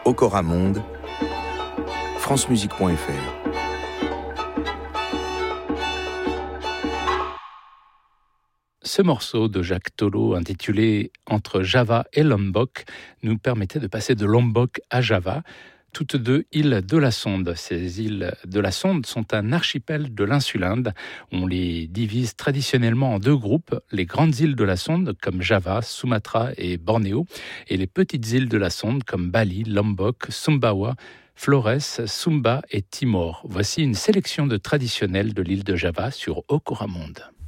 Okoramonde, francemusique.fr. Ce morceau de Jacques Tolo, intitulé « Entre Java et Lombok », nous permettait de passer de Lombok à Java, toutes deux îles de la Sonde. Ces îles de la Sonde sont un archipel de l'insulinde. On les divise traditionnellement en deux groupes, les grandes îles de la Sonde comme Java, Sumatra et Bornéo, et les petites îles de la Sonde comme Bali, Lombok, Sumbawa, Flores, Sumba et Timor. Voici une sélection de traditionnels de l'île de Java sur Okoramonde.